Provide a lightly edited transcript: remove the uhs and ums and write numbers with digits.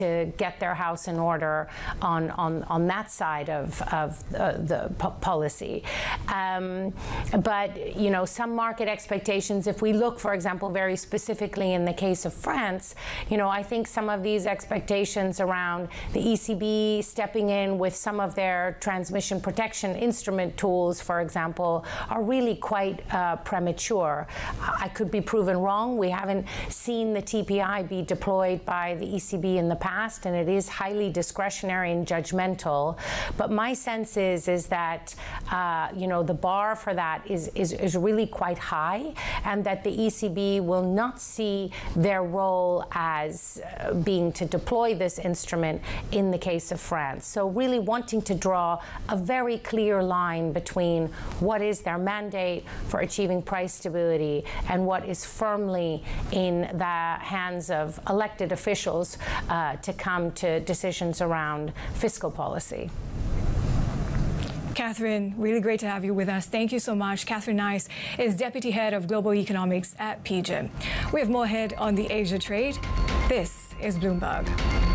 to get their house in order on that side of the policy. But, you know, some market expectations, if we look, for example, very specifically in the case of France, you know, I think some of these expectations around the ECB stepping in with some of their transmission protection instrument tools, for example, are really quite premature. I could be proven wrong. We haven't seen the TPI be deployed by the ECB in the past, and it is highly discretionary and judgmental. But my sense is that you know, the bar for that is really quite high, and that the ECB will not see their role as being to deploy this instrument in the case of France. So really wanting to draw a very clear line between what is their mandate for achieving price stability and what is firmly in the hands of elected officials to come to decisions around fiscal policy. Catherine, really great to have you with us. Thank you so much. Catherine Nice is Deputy Head of Global Economics at PGIM. We have more ahead on the Asia trade. This is Bloomberg.